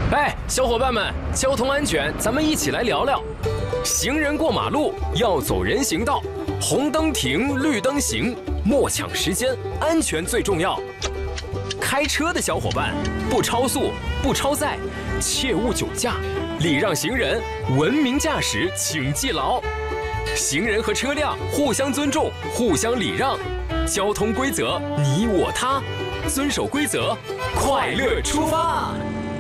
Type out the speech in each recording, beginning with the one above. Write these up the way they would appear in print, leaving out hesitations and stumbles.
哎，小伙伴们，交通安全，咱们一起来聊聊。行人过马路要走人行道，红灯停，绿灯行，莫抢时间，安全最重要。开车的小伙伴，不超速，不超载，切勿酒驾，礼让行人，文明驾驶，请记牢。行人和车辆互相尊重，互相礼让，交通规则你我他，遵守规则，快乐出发。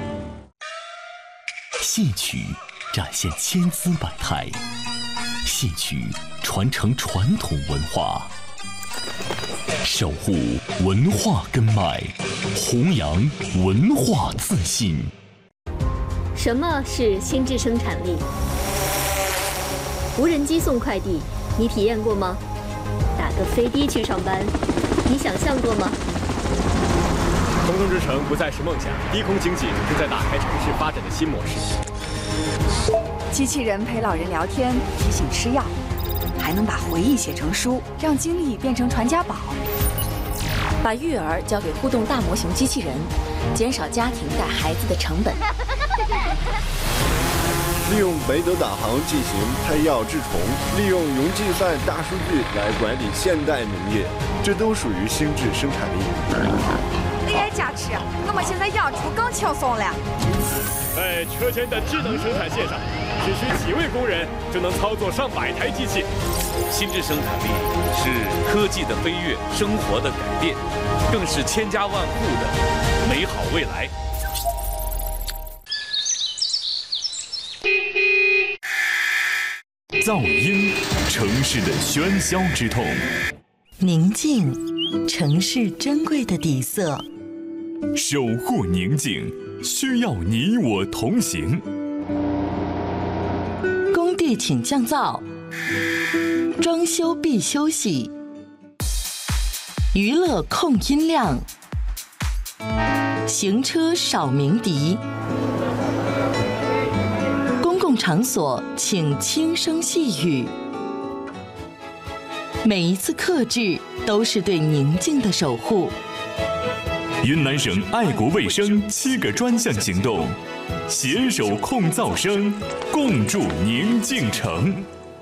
戏曲展现千姿百态，戏曲传承传统文化，守护文化根脉，弘扬文化自信。 什么是心智生产力？无人机送快递，你体验过吗？打个飞的去上班，你想象过吗？ 空中之城不再是梦想，低空经济正在打开城市发展的新模式。 机器人陪老人聊天，提醒吃药，还能把回忆写成书，让经历变成传家宝。 把育儿交给互动大模型机器人，减少家庭带孩子的成本。 利用北斗导航进行配药治虫，利用云计算大数据来管理现代农业，这都属于心智生产力。 AI 加持，我们现在养猪更轻松了。 在车间的智能生产线上，只需几位工人就能操作上百台机器。 心智生产力是科技的飞跃，生活的改变，更是千家万户的美好未来。 噪音，城市的喧嚣之痛； 宁静，城市珍贵的底色。 守护宁静，需要你我同行。 工地请降噪，装修必休息。娱乐控音量，行车少鸣笛。公共场所请轻声细语。每一次克制都是对宁静的守护。 云南省爱国卫生7个专项行动，携手控噪声，共筑宁静城。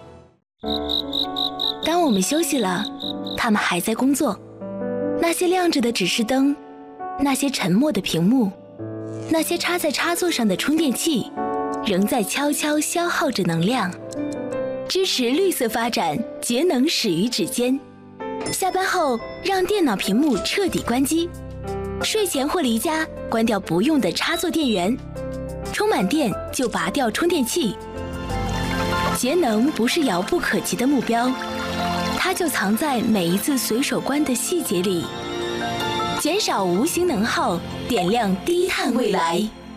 当我们休息了，他们还在工作。那些亮着的指示灯，那些沉默的屏幕，那些插在插座上的充电器，仍在悄悄消耗着能量。支持绿色发展，节能始于指尖。下班后，让电脑屏幕彻底关机。睡前或离家，关掉不用的插座电源。充满电就拔掉充电器。节能不是遥不可及的目标，它就藏在每一次随手关的细节里。减少无形能耗，点亮低碳未来。